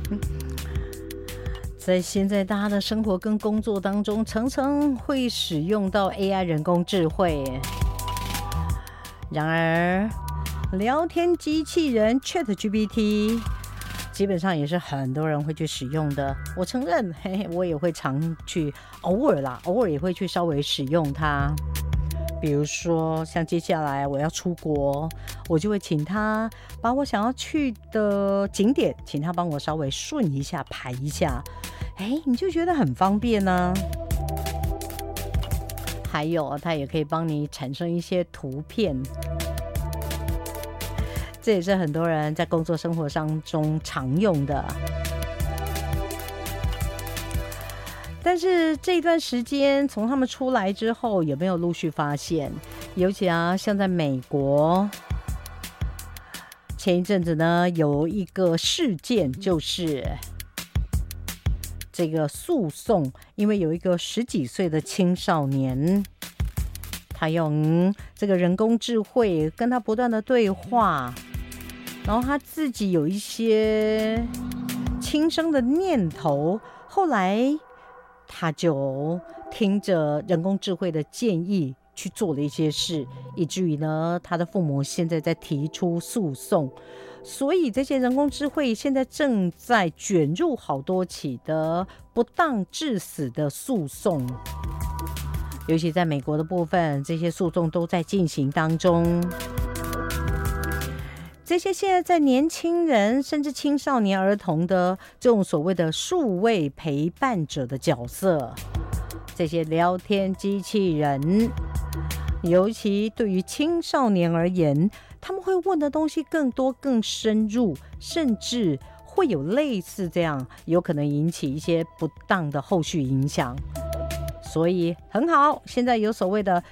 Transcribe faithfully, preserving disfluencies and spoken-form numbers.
在现在大家的生活跟工作当中，常常会使用到 A I 人工智慧。然而，聊天机器人 ChatGPT 基本上也是很多人会去使用的。我承认，嘿嘿，我也会常去，偶尔啦，偶尔也会去稍微使用它。比如说，像接下来我要出国，我就会请他把我想要去的景点，请他帮我稍微顺一下、排一下。哎，你就觉得很方便呢、啊。还有，它也可以帮你产生一些图片，这也是很多人在工作生活当中常用的。但是这一段时间，从他们出来之后，有没有陆续发现？尤其啊，像在美国，前一阵子呢，有一个事件，就是这个诉讼，因为有一个十几岁的青少年，他用这个人工智慧跟他不断的对话，然后他自己有一些轻生的念头，后来他就听着人工智慧的建议去做了一些事，以至于呢，他的父母现在在提出诉讼，所以这些人工智慧现在正在卷入好多起的不当致死的诉讼，尤其在美国的部分，这些诉讼都在进行当中。这些现在在年轻人甚至青少年儿童的这种所谓的数位陪伴者的角色，这些聊天机器人，尤其对于青少年而言，他们会问的东西更多更深入，甚至会有类似这样有可能引起一些不当的后续影响。所以很好，现在有所谓的